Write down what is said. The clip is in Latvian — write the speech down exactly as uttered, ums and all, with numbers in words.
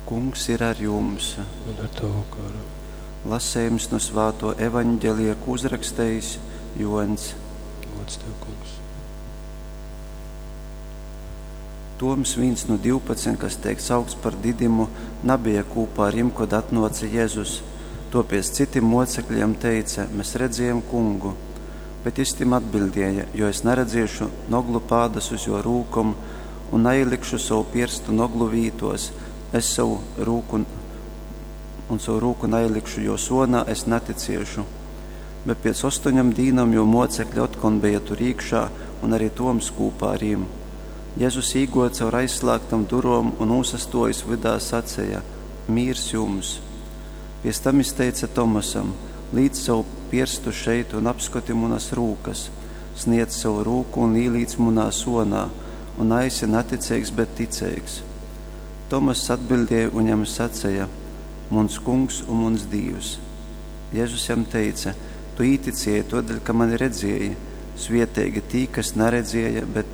Kungs ir ar jums. Un ar tavu garu. Lasējums no Svēto evaņģēlija, ko uzrakstījis Joņs. Gods tev, Kungs. Toms, viens no divpadsmit, kas tiek saukts par Didimu, nebija kopā ar viņu, kad atnāca Jēzus. Topies citiem mocekļiem teica: mēs redzējām Kungu. Bet viņš tiem atbildēja: jo es neredzēšu noglu pādas uz jo rūkumu un neielikšu savu pirstu noglu vītos, es savu rūku un savu rūku neielikšu jo sonā, es neticēšu. Bet pēc astoņām dīnām jo mocekļi otkon bija tur iekšā un arī Toms kopā ar viņu. Jēzus īgoja caur aizslēgtam durom un uzastojis vidā sacēja: mīrs jums. Pēc tam viņš teica Tomasam: līdz savu pirstu šeit un apskati manas rūkas, sniedz savu rūku un īlīdz manā sonā, un aisi neticīgs, bet ticīgs. Tomas atbildēja un viņam sacēja: muns Kungs un muns Dievs. Jēzus jam teica: tu īticēji todēļ, ka mani redzēji, svietīgi tī, kas neredzēja, bet